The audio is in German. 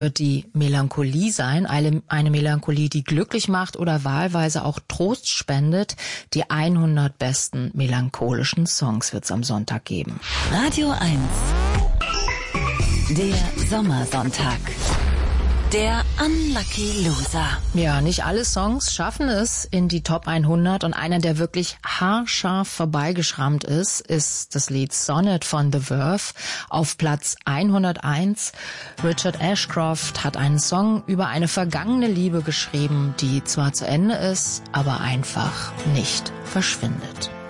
wird die Melancholie sein, eine Melancholie, die glücklich macht oder wahlweise auch Trost spendet. Die 100 besten melancholischen Songs wird's am Sonntag geben. Radio 1, der Sommersonntag. Der Unlucky Loser. Ja, nicht alle Songs schaffen es in die Top 100 und einer, der wirklich haarscharf vorbeigeschrammt ist das Lied Sonnet von The Verve auf Platz 101. Richard Ashcroft hat einen Song über eine vergangene Liebe geschrieben, die zwar zu Ende ist, aber einfach nicht verschwindet.